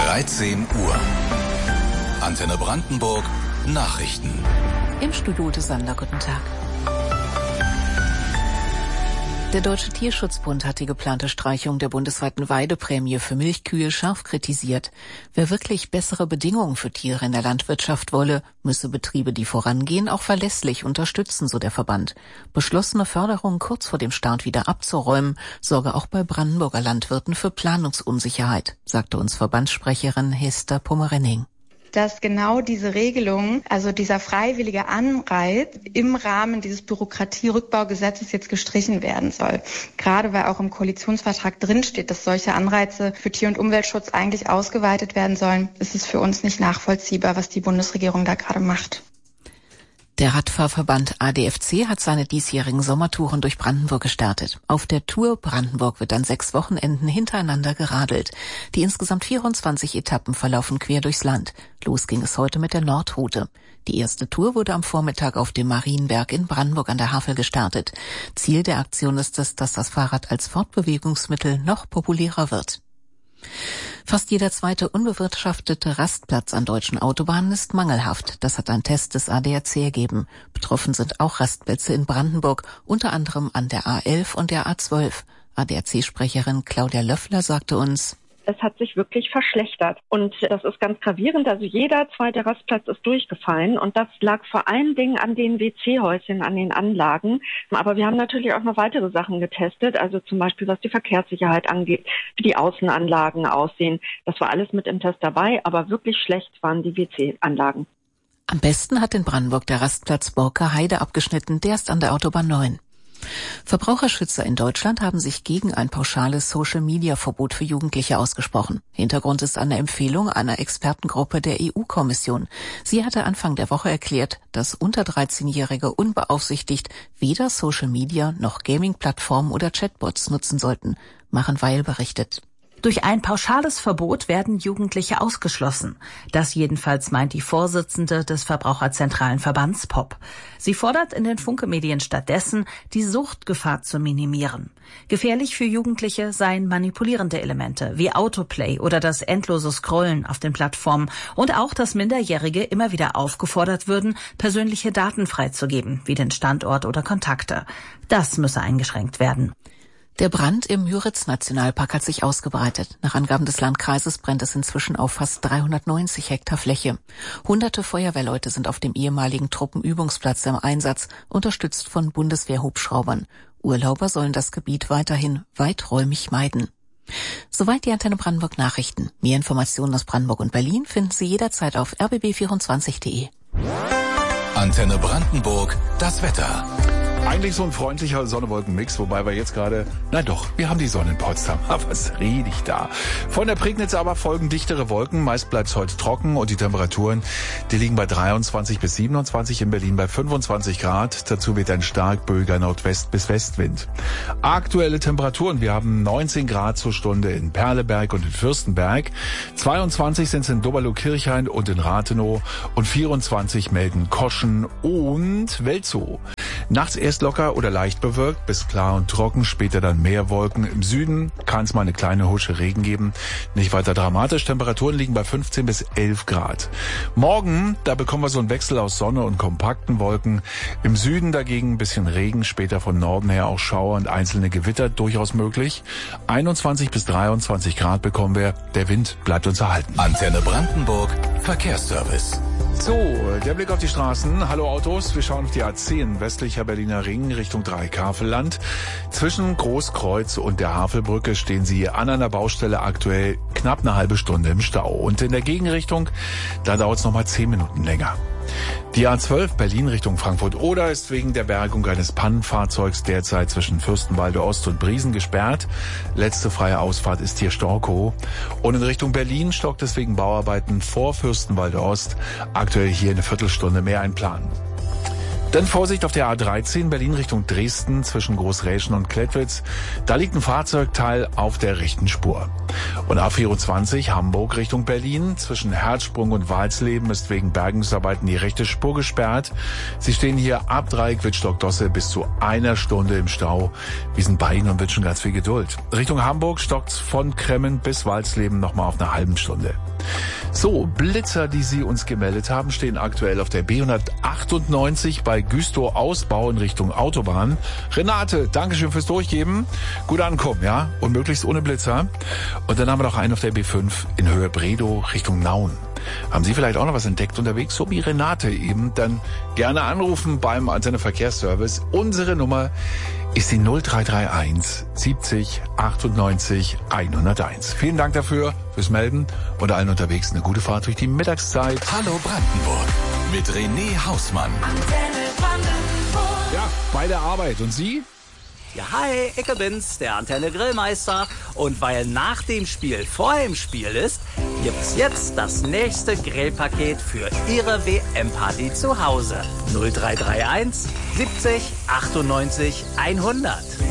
13 Uhr. Antenne Brandenburg Nachrichten. Im Studio Ute Sander, guten Tag. Der Deutsche Tierschutzbund hat die geplante Streichung der bundesweiten Weideprämie für Milchkühe scharf kritisiert. Wer wirklich bessere Bedingungen für Tiere in der Landwirtschaft wolle, müsse Betriebe, die vorangehen, auch verlässlich unterstützen, so der Verband. Beschlossene Förderungen kurz vor dem Start wieder abzuräumen, sorge auch bei Brandenburger Landwirten für Planungsunsicherheit, sagte uns Verbandssprecherin Hester Pomerenning. Dass genau diese Regelung, also dieser freiwillige Anreiz im Rahmen dieses Bürokratierückbaugesetzes jetzt gestrichen werden soll. Gerade weil auch im Koalitionsvertrag drinsteht, dass solche Anreize für Tier- und Umweltschutz eigentlich ausgeweitet werden sollen, ist es für uns nicht nachvollziehbar, was die Bundesregierung da gerade macht. Der Radfahrverband ADFC hat seine diesjährigen Sommertouren durch Brandenburg gestartet. Auf der Tour Brandenburg wird an 6 Wochenenden hintereinander geradelt. Die insgesamt 24 Etappen verlaufen quer durchs Land. Los ging es heute mit der Nordroute. Die erste Tour wurde am Vormittag auf dem Marienberg in Brandenburg an der Havel gestartet. Ziel der Aktion ist es, dass das Fahrrad als Fortbewegungsmittel noch populärer wird. Fast jeder zweite unbewirtschaftete Rastplatz an deutschen Autobahnen ist mangelhaft. Das hat ein Test des ADAC ergeben. Betroffen sind auch Rastplätze in Brandenburg, unter anderem an der A11 und der A12. ADAC-Sprecherin Claudia Löffler sagte uns: Es hat sich wirklich verschlechtert und das ist ganz gravierend. Also jeder zweite Rastplatz ist durchgefallen und das lag vor allen Dingen an den WC-Häuschen, an den Anlagen. Aber wir haben natürlich auch noch weitere Sachen getestet, also zum Beispiel was die Verkehrssicherheit angeht, wie die Außenanlagen aussehen. Das war alles mit im Test dabei, aber wirklich schlecht waren die WC-Anlagen. Am besten hat in Brandenburg der Rastplatz Borker Heide abgeschnitten, der ist an der Autobahn 9. Verbraucherschützer in Deutschland haben sich gegen ein pauschales Social-Media-Verbot für Jugendliche ausgesprochen. Hintergrund ist eine Empfehlung einer Expertengruppe der EU-Kommission. Sie hatte Anfang der Woche erklärt, dass unter 13-Jährige unbeaufsichtigt weder Social-Media noch Gaming-Plattformen oder Chatbots nutzen sollten. Machen Weil berichtet. Durch ein pauschales Verbot werden Jugendliche ausgeschlossen. Das jedenfalls meint die Vorsitzende des Verbraucherzentralen Verbands POP. Sie fordert in den Funke-Medien stattdessen, die Suchtgefahr zu minimieren. Gefährlich für Jugendliche seien manipulierende Elemente wie Autoplay oder das endlose Scrollen auf den Plattformen und auch, dass Minderjährige immer wieder aufgefordert würden, persönliche Daten freizugeben, wie den Standort oder Kontakte. Das müsse eingeschränkt werden. Der Brand im Müritz-Nationalpark hat sich ausgebreitet. Nach Angaben des Landkreises brennt es inzwischen auf fast 390 Hektar Fläche. Hunderte Feuerwehrleute sind auf dem ehemaligen Truppenübungsplatz im Einsatz, unterstützt von Bundeswehr-Hubschraubern. Urlauber sollen das Gebiet weiterhin weiträumig meiden. Soweit die Antenne Brandenburg Nachrichten. Mehr Informationen aus Brandenburg und Berlin finden Sie jederzeit auf rbb24.de. Antenne Brandenburg, das Wetter. Eigentlich so ein freundlicher Sonne-Wolken-Mix, wobei wir jetzt gerade, wir haben die Sonne in Potsdam. Aber was rede ich da? Von der Prignitz aber folgen dichtere Wolken. Meist bleibt es heute trocken und die Temperaturen, die liegen bei 23 bis 27, in Berlin bei 25 Grad. Dazu weht ein stark böiger Nordwest- bis Westwind. Aktuelle Temperaturen, wir haben 19 Grad zur Stunde in Perleberg und in Fürstenberg. 22 sind es in Doberlo-Kirchhain und in Rathenow und 24 melden Koschen und Welzow. Nachts erst locker oder leicht bewölkt, bis klar und trocken, später dann mehr Wolken. Im Süden kann es mal eine kleine Husche Regen geben. Nicht weiter dramatisch, Temperaturen liegen bei 15 bis 11 Grad. Morgen, da bekommen wir so einen Wechsel aus Sonne und kompakten Wolken. Im Süden dagegen ein bisschen Regen, später von Norden her auch Schauer und einzelne Gewitter durchaus möglich. 21 bis 23 Grad bekommen wir. Der Wind bleibt uns erhalten. Antenne Brandenburg, Verkehrsservice. So, der Blick auf die Straßen. Hallo Autos, wir schauen auf die A10 westlicher Berliner Ring Richtung Dreieck-Havelland. Zwischen Großkreuz und der Havelbrücke stehen Sie an einer Baustelle aktuell knapp eine halbe Stunde im Stau. Und in der Gegenrichtung, da dauert es nochmal 10 Minuten länger. Die A12 Berlin Richtung Frankfurt-Oder ist wegen der Bergung eines Pannenfahrzeugs derzeit zwischen Fürstenwalde Ost und Briesen gesperrt. Letzte freie Ausfahrt ist hier Storkow. Und in Richtung Berlin stockt es wegen Bauarbeiten vor Fürstenwalde Ost. Aktuell hier eine Viertelstunde mehr einplanen. Dann Vorsicht auf der A13 Berlin Richtung Dresden zwischen Großräschen und Klettwitz. Da liegt ein Fahrzeugteil auf der rechten Spur. Und A24 Hamburg Richtung Berlin. Zwischen Herzsprung und Walsleben ist wegen Bergungsarbeiten die rechte Spur gesperrt. Sie stehen hier ab Dreieck Wittstock-Dosse bis zu 1 Stunde im Stau. Wir sind bei Ihnen und wünschen ganz viel Geduld. Richtung Hamburg stockt's von Kremmen bis Walsleben nochmal auf eine halbe Stunde. So, Blitzer, die Sie uns gemeldet haben, stehen aktuell auf der B198 bei Güstrow Ausbau in Richtung Autobahn. Renate, Dankeschön fürs Durchgeben. Gut ankommen, ja? Und möglichst ohne Blitzer. Und dann haben wir noch einen auf der B5 in Höhe Bredow Richtung Nauen. Haben Sie vielleicht auch noch was entdeckt unterwegs, so wie Renate eben? Dann gerne anrufen beim Antenne Verkehrsservice. Unsere Nummer ist die 0331 70 98 101. Vielen Dank dafür, fürs Melden und allen unterwegs eine gute Fahrt durch die Mittagszeit. Hallo Brandenburg mit René Hausmann. Antenne Brandenburg. Ja, bei der Arbeit. Und Sie? Ja, hi, ich bin's, der Antenne Grillmeister. Und weil nach dem Spiel vor dem Spiel ist, gibt's jetzt das nächste Grillpaket für Ihre WM-Party zu Hause. 0331 70 98 100.